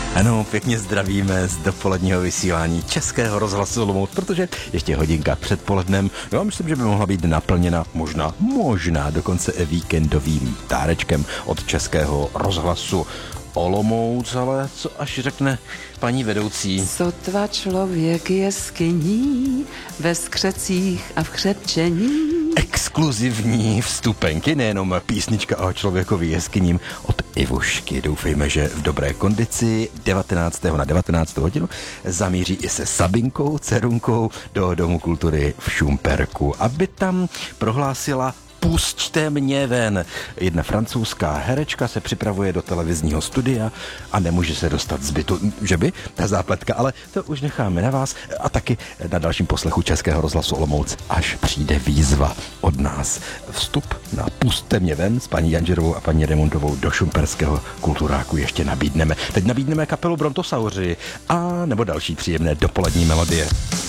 Ano, pěkně zdravíme z dopoledního vysílání Českého rozhlasu Olomouc, protože ještě hodinka před polednem, já myslím, že by mohla být naplněna možná dokonce víkendovým dárečkem od Českého rozhlasu Olomouc, ale co až řekne paní vedoucí? Sotva člověk je skyní ve skřecích a v chřepčení. Exkluzivní vstupenky, nejenom písnička o člověkovi jeskyním od Ivušky. Doufejme, že v dobré kondici 19. na 19. hodinu zamíří i se Sabinkou, dcerunkou do Domu kultury v Šumperku, aby tam prohlásila: pusťte mě ven. Jedna francouzská herečka se připravuje do televizního studia a nemůže se dostat z bytu. Že by? Ta zápletka, ale to už necháme na vás a taky na dalším poslechu Českého rozhlasu Olomouc, až přijde výzva od nás. Vstup na Pusťte mě ven s paní Janžerovou a paní Remundovou do Šumperského kulturáku ještě nabídneme. Teď nabídneme kapelu Brontosauři a nebo další příjemné dopolední melodie.